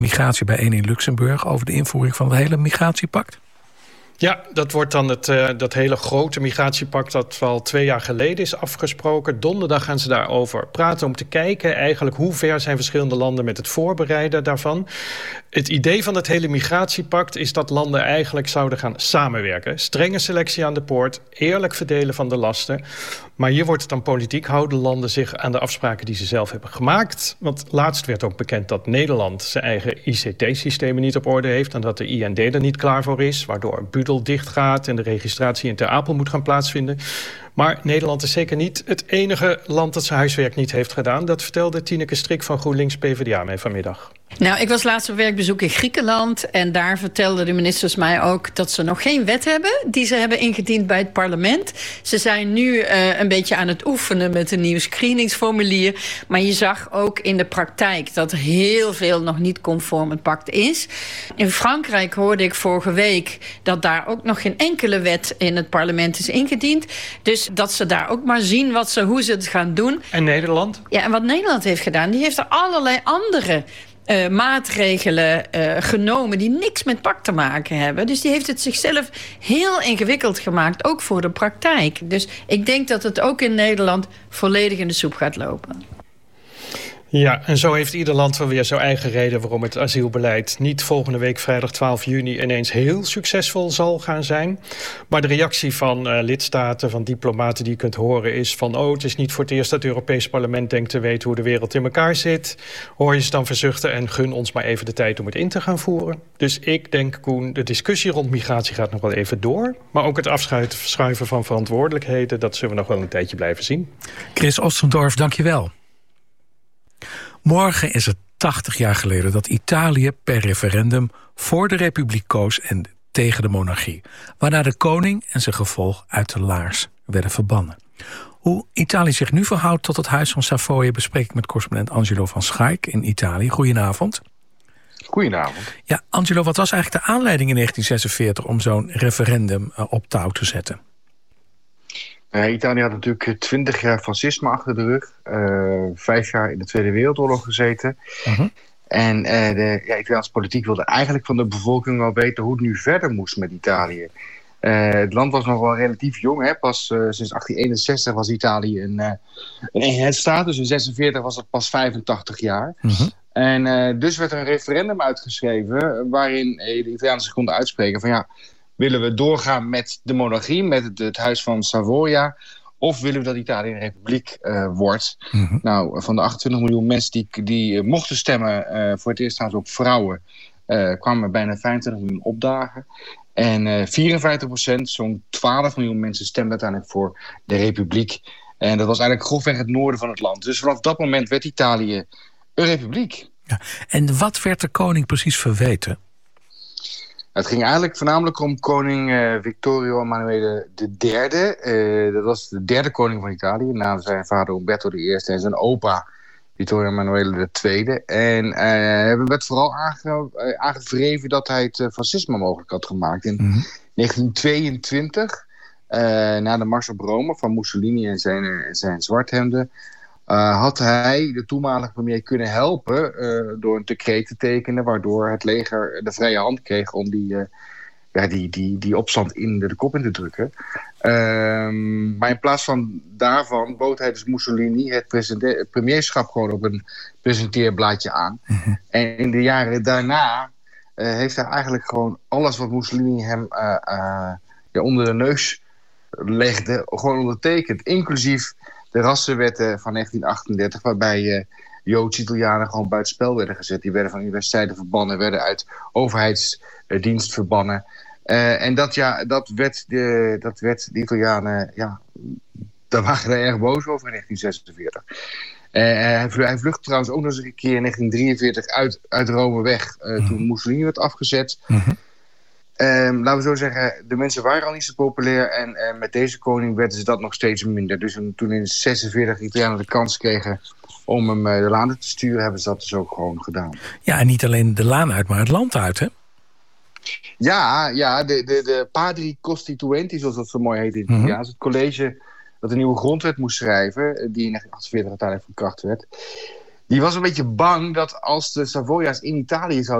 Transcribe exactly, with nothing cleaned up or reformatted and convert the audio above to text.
migratiebijeen in Luxemburg over de invoering van het hele migratiepact? Ja, dat wordt dan het, uh, dat hele grote migratiepact dat al twee jaar geleden is afgesproken. Donderdag gaan ze daarover praten om te kijken eigenlijk hoe ver zijn verschillende landen met het voorbereiden daarvan. Het idee van het hele migratiepact is dat landen eigenlijk zouden gaan samenwerken. Strenge selectie aan de poort, eerlijk verdelen van de lasten. Maar hier wordt het dan politiek. Houden landen zich aan de afspraken die ze zelf hebben gemaakt? Want laatst werd ook bekend dat Nederland zijn eigen I C T-systemen niet op orde heeft en dat de I N D er niet klaar voor is, waardoor Budel dicht gaat en de registratie in Ter Apel moet gaan plaatsvinden. Maar Nederland is zeker niet het enige land dat zijn huiswerk niet heeft gedaan. Dat vertelde Tineke Strik van GroenLinks P v d A mij vanmiddag. Nou, ik was laatst op werkbezoek in Griekenland en daar vertelden de ministers mij ook dat ze nog geen wet hebben die ze hebben ingediend bij het parlement. Ze zijn nu uh, een beetje aan het oefenen met een nieuw screeningsformulier, maar je zag ook in de praktijk dat heel veel nog niet conform het pact is. In Frankrijk hoorde ik vorige week dat daar ook nog geen enkele wet in het parlement is ingediend. Dus dat ze daar ook maar zien wat ze, hoe ze het gaan doen. En Nederland? Ja, en wat Nederland heeft gedaan, die heeft er allerlei andere Uh, maatregelen uh, genomen die niks met pact te maken hebben. Dus die heeft het zichzelf heel ingewikkeld gemaakt, ook voor de praktijk. Dus ik denk dat het ook in Nederland volledig in de soep gaat lopen. Ja, en zo heeft ieder land wel weer zijn eigen reden waarom het asielbeleid niet volgende week vrijdag twaalf juni ineens heel succesvol zal gaan zijn. Maar de reactie van uh, lidstaten, van diplomaten die je kunt horen is van oh, het is niet voor het eerst dat het Europees Parlement denkt te weten hoe de wereld in elkaar zit. Hoor je ze dan verzuchten en gun ons maar even de tijd om het in te gaan voeren. Dus ik denk, Koen, de discussie rond migratie gaat nog wel even door. Maar ook het afschuiven van verantwoordelijkheden, dat zullen we nog wel een tijdje blijven zien. Chris Ostendorf, dank je wel. Morgen is het tachtig jaar geleden dat Italië per referendum voor de republiek koos en tegen de monarchie, waarna de koning en zijn gevolg uit de laars werden verbannen. Hoe Italië zich nu verhoudt tot het Huis van Savoye bespreek ik met correspondent Angelo van Schaik in Italië. Goedenavond. Goedenavond. Ja, Angelo, wat was eigenlijk de aanleiding in negentien zesenveertig om zo'n referendum uh, op touw te zetten? Uh, Italië had natuurlijk twintig jaar fascisme achter de rug. Uh, vijf jaar in de Tweede Wereldoorlog gezeten. Uh-huh. En uh, de ja, Italiaanse politiek wilde eigenlijk van de bevolking wel weten hoe het nu verder moest met Italië. Uh, het land was nog wel relatief jong. Hè? Pas uh, sinds achttien eenenzestig was Italië een, uh, een eenheidsstaat. Dus in zesenveertig was het pas vijfentachtig jaar. Uh-huh. En uh, dus werd er een referendum uitgeschreven waarin de Italianen zich konden uitspreken van ja, willen we doorgaan met de monarchie, met het, het Huis van Savoia, of willen we dat Italië een republiek uh, wordt? Mm-hmm. Nou, van de achtentwintig miljoen mensen die, die uh, mochten stemmen, uh, voor het eerst trouwens ook vrouwen, uh, kwamen bijna vijfentwintig miljoen opdagen. En uh, vierenvijftig procent, zo'n twaalf miljoen mensen stemden uiteindelijk voor de republiek. En dat was eigenlijk grofweg het noorden van het land. Dus vanaf dat moment werd Italië een republiek. Ja. En wat werd de koning precies verweten? Het ging eigenlijk voornamelijk om koning uh, Vittorio Emanuele de derde. Uh, dat was de derde koning van Italië, na zijn vader Umberto de Eerste en zijn opa Vittorio Emanuele de Tweede. En uh, er werd vooral aange, uh, aangevreven dat hij het uh, fascisme mogelijk had gemaakt. In mm-hmm. negentien tweeëntwintig, uh, na de Mars op Rome van Mussolini en zijn, uh, zijn zwarthemden, Uh, had hij de toenmalige premier kunnen helpen uh, door een decreet te tekenen, waardoor het leger de vrije hand kreeg om die, uh, ja, die, die, die opstand in de, de kop in te drukken. Um, maar in plaats van daarvan bood hij dus Mussolini het, het premierschap gewoon op een presenteerblaadje aan. Mm-hmm. En in de jaren daarna uh, heeft hij eigenlijk gewoon alles wat Mussolini hem uh, uh, ja, onder de neus legde, gewoon ondertekend, inclusief de rassenwetten van negentien achtendertig, waarbij uh, Joodse Italianen gewoon buitenspel werden gezet. Die werden van universiteiten verbannen, werden uit overheidsdienst verbannen. Uh, en dat, ja, dat, werd de, dat werd de Italianen, ja, daar waren ze erg boos over in negentien zesenveertig. Uh, hij, hij vluchtte trouwens ook nog eens een keer in negentien drieënveertig uit, uit Rome weg, uh, mm-hmm. toen Mussolini werd afgezet. Mm-hmm. Um, laten we zo zeggen, de mensen waren al niet zo populair en uh, met deze koning werden ze dat nog steeds minder. Dus um, toen in zesenveertig Italianen de kans kregen om hem uh, de laan uit te sturen, hebben ze dat dus ook gewoon gedaan. Ja, en niet alleen de laan uit, maar het land uit, hè? Ja, ja de, de, de Padri Costituenti, zoals dat zo mooi heet in het Italiaans. Mm-hmm. Het college dat een nieuwe grondwet moest schrijven, die in negentien achtenveertig uiteindelijk van kracht werd. die was een beetje bang dat als de Savoya's in Italië zouden